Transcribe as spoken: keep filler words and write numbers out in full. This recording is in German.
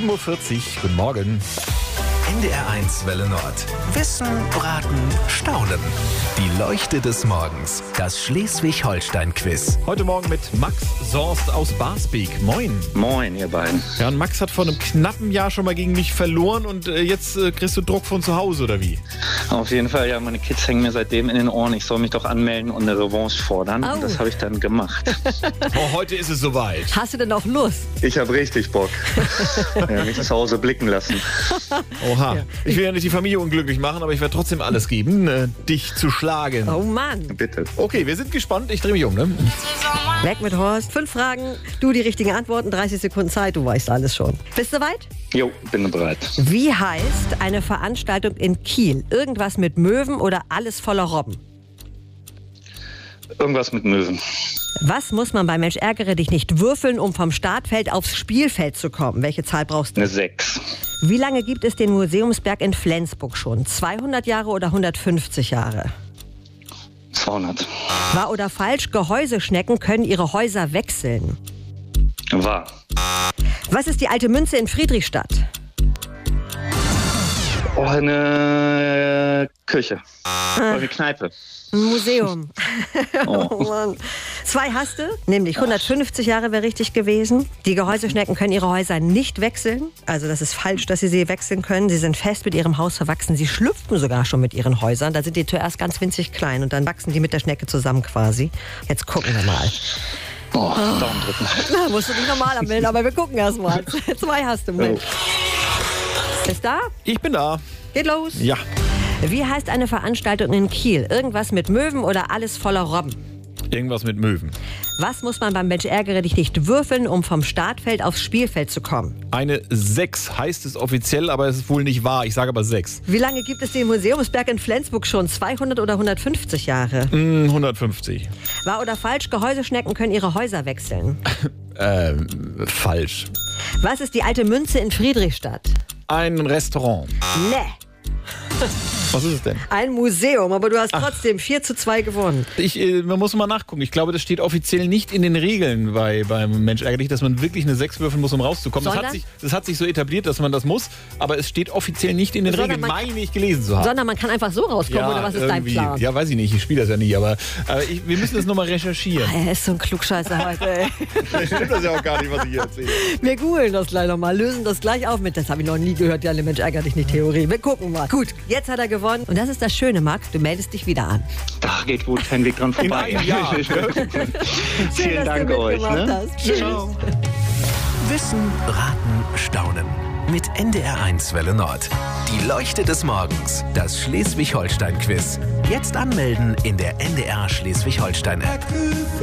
sieben Uhr vierzig, guten Morgen. N D R eins Welle Nord. Wissen, Raten, Staunen. Die Leuchte des Morgens. Das Schleswig-Holstein-Quiz. Heute Morgen mit Max Sorst aus Barsbek. Moin. Moin, ihr beiden. Ja, und Max hat vor einem knappen Jahr schon mal gegen mich verloren und äh, jetzt äh, kriegst du Druck von zu Hause, oder wie? Auf jeden Fall, ja, meine Kids hängen mir seitdem in den Ohren. Ich soll mich doch anmelden und eine Revanche fordern. Oh. Und das habe ich dann gemacht. Oh, heute ist es soweit. Hast du denn auch Lust? Ich habe richtig Bock. Ja, mich zu Hause blicken lassen. Oha. Ich will ja nicht die Familie unglücklich machen, aber ich werde trotzdem alles geben, äh, dich zu schlagen. Oh Mann. Bitte. Okay, wir sind gespannt. Ich drehe mich um, ne? Weg mit Horst. Fünf Fragen, du die richtigen Antworten, dreißig Sekunden Zeit, du weißt alles schon. Bist du soweit? Jo, bin bereit. Wie heißt eine Veranstaltung in Kiel? Irgendwas mit Möwen oder alles voller Robben? Irgendwas mit Möwen. Was muss man bei Mensch ärgere dich nicht würfeln, um vom Startfeld aufs Spielfeld zu kommen? Welche Zahl brauchst du? Eine sechs. Wie lange gibt es den Museumsberg in Flensburg schon? zweihundert Jahre oder hundertfünfzig Jahre? zweihundert. Wahr oder falsch? Gehäuseschnecken können ihre Häuser wechseln. Wahr. Was ist die alte Münze in Friedrichstadt? Oh, eine Küche. Oder eine Kneipe. Ein Museum. Oh. Oh Mann. Zwei hast du, nämlich hundertfünfzig Jahre wäre richtig gewesen. Die Gehäuseschnecken können ihre Häuser nicht wechseln. Also das ist falsch, dass sie sie wechseln können. Sie sind fest mit ihrem Haus verwachsen. Sie schlüpfen sogar schon mit ihren Häusern. Da sind die zuerst ganz winzig klein und dann wachsen die mit der Schnecke zusammen quasi. Jetzt gucken wir mal. Oh, Daumen drücken. Na, musst du dich normal anmelden, aber wir gucken erst mal. Zwei hast du, Mensch. Bist da? Ich bin da. Geht los. Ja. Wie heißt eine Veranstaltung in Kiel? Irgendwas mit Möwen oder alles voller Robben? Irgendwas mit Möwen. Was muss man beim Mensch ärgere dich nicht würfeln, um vom Startfeld aufs Spielfeld zu kommen? Eine sechs heißt es offiziell, aber es ist wohl nicht wahr. Ich sage aber sechs. Wie lange gibt es den Museumsberg in Flensburg schon? zweihundert oder hundertfünfzig Jahre? Hm, hundertfünfzig. Wahr oder falsch? Gehäuseschnecken können ihre Häuser wechseln. Ähm, falsch. Was ist die alte Münze in Friedrichstadt? Ein Restaurant. Nee. Was ist es denn? Ein Museum, aber du hast trotzdem vier zu zwei gewonnen. Ich, äh, man muss mal nachgucken. Ich glaube, das steht offiziell nicht in den Regeln bei, beim Mensch ärgerlich, dass man wirklich eine sechs würfeln muss, um rauszukommen. Das hat, sich, das hat sich so etabliert, dass man das muss, aber es steht offiziell nicht in den Sondern Regeln, man- meine ich gelesen zu haben. Sondern man kann einfach so rauskommen, oder was ist dein irgendwie. Plan? Ja, weiß ich nicht. Ich spiele das ja nie, aber äh, ich, wir müssen das nochmal recherchieren. Er ist so ein Klugscheißer heute, ey. Stimmt das ja auch gar nicht, was ich hier erzähle. Wir googeln das gleich nochmal, lösen das gleich auf mit. Das habe ich noch nie gehört, die alle Mensch ärgere dich nicht Theorie. Wir gucken mal. Gut, jetzt hat er gewonnen. Und das ist das Schöne, Max, du meldest dich wieder an. Da geht wohl kein Weg dran vorbei. In einem Jahr. Vielen dass Dank du euch. mitgemacht Ne? hast. Tschüss. Ciao. Wissen, Raten, Staunen. Mit N D R eins Welle Nord. Die Leuchte des Morgens. Das Schleswig-Holstein-Quiz. Jetzt anmelden in der N D R Schleswig-Holstein-App.